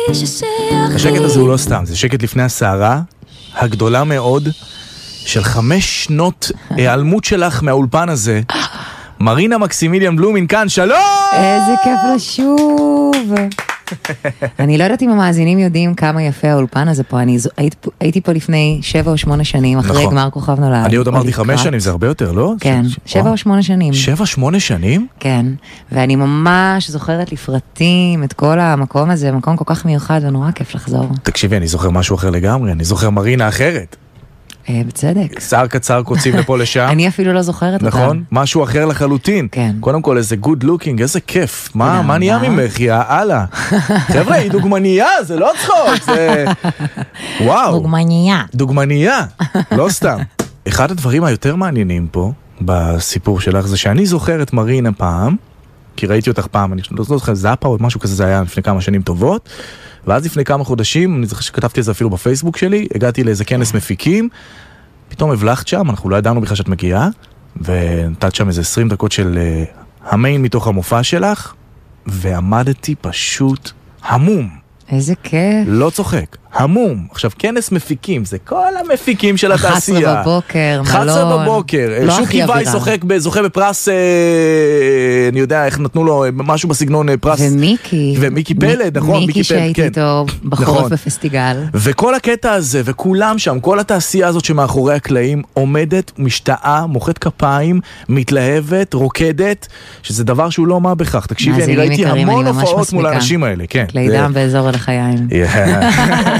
השקט הזה הוא לא סתם, זה שקט לפני הסערה הגדולה מאוד של 5 שנות העלמות שלך מהאולפן הזה. מרינה מקסימיליאן בלומין כאן, שלום! איזה כיף לשוב. אני לא יודעת אם המאזינים יודעים כמה יפה האולפן הזה פה. הייתי פה לפני 7 או 8 שנים, אחרי גמר כוכב נולד. אני עוד אמרתי 5 שנים, זה הרבה יותר, לא? כן, 7 או 8 שנים. 7-8 שנים? כן, ואני ממש זוכרת לפרטים את כל המקום הזה, מקום כל כך מיוחד ונורא כיף לחזור. תקשיבי, אני זוכר משהו אחר לגמרי, אני זוכר מרינה אחרת. בצדק. שר קצר קוצים לפה לשם. אני אפילו לא זוכרת אותם. נכון? משהו אחר לחלוטין. כן. קודם כל איזה good looking, איזה כיף. מה נהיה ממך? יאללה. חבר'ה, היא דוגמניה, זה לא צחוק, זה... וואו. דוגמניה. דוגמניה. לא סתם. אחד הדברים היותר מעניינים פה, בסיפור שלך, זה שאני זוכר את מרינה פעם, כי ראיתי אותך פעם, אני לא זוכר, זאפה או משהו כזה, זה היה לפני כמה שנים טובות, ואז לפני כמה חודשים, אני זוכר שכתבתי את זה אפילו בפייסבוק שלי, הגעתי לאיזה כנס מפיקים, פתאום הבלחת שם, אנחנו לא ידענו בכלל שאת מגיעה, ונתת שם איזה 20 דקות של המיין מתוך המופע שלך, ועמדתי פשוט המום. איזה כיף. לא צוחק, המום. עכשיו, כנס מפיקים, זה כל המפיקים של התעשייה. 11 בבוקר, מלון. 11 בבוקר. לא שוקי וייס זוכה בפרס, אני יודע איך נתנו לו משהו בסגנון פרס. ומיקי פלד, נכון? מיקי שהייתי איתו בחורף בפסטיגל. וכל הקטע הזה, וכולם שם, כל התעשייה הזאת שמאחורי הקלעים, עומדת, משתאה, מוחאת כפיים, מתלהבת, רוקדת, שזה דבר שהוא לא מה בכך. תקשיבי, אני ראיתי המון הופעות מול האנשים האלה. כלי דם באזור הלחיים.